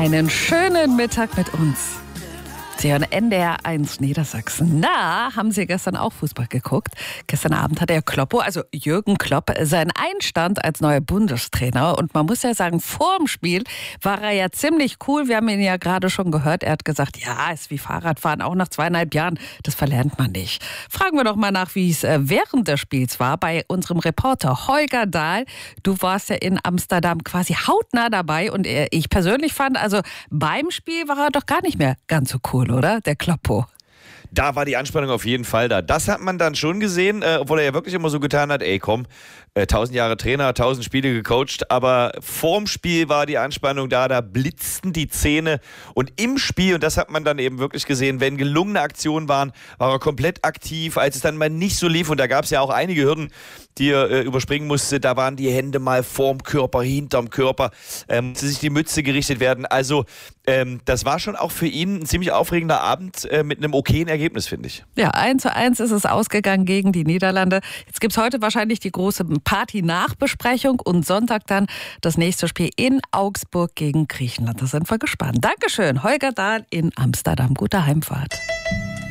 Einen schönen Mittag mit uns. Sie hören NDR 1 Niedersachsen. Na, haben Sie gestern auch Fußball geguckt? Gestern Abend hat der Kloppo, also Jürgen Klopp, seinen Einstand als neuer Bundestrainer. Und man muss ja sagen, vor dem Spiel war er ja ziemlich cool. Wir haben ihn ja gerade schon gehört. Er hat gesagt, ja, ist wie Fahrradfahren, auch nach 2,5 Jahren. Das verlernt man nicht. Fragen wir doch mal nach, wie es während des Spiels war bei unserem Reporter Holger Dahl. Du warst ja in Amsterdam quasi hautnah dabei. Und ich persönlich fand, also beim Spiel war er doch gar nicht mehr ganz so cool, oder? Der Kloppo. Da war die Anspannung auf jeden Fall da. Das hat man dann schon gesehen, obwohl er ja wirklich immer so getan hat, ey komm, 1000 Jahre Trainer, 1000 Spiele gecoacht, aber vorm Spiel war die Anspannung da blitzten die Zähne und im Spiel, und das hat man dann eben wirklich gesehen, wenn gelungene Aktionen waren, war er komplett aktiv, als es dann mal nicht so lief, und da gab es ja auch einige Hürden, die er überspringen musste, da waren die Hände mal vorm Körper, hinterm Körper, musste sich die Mütze gerichtet werden, also das war schon auch für ihn ein ziemlich aufregender Abend mit einem okayen Ergebnis, finde ich. Ja, 1:1 ist es ausgegangen gegen die Niederlande. Jetzt gibt es heute wahrscheinlich die große Party-Nachbesprechung und Sonntag dann das nächste Spiel in Augsburg gegen Griechenland. Da sind wir gespannt. Dankeschön, Holger Dahl in Amsterdam. Gute Heimfahrt.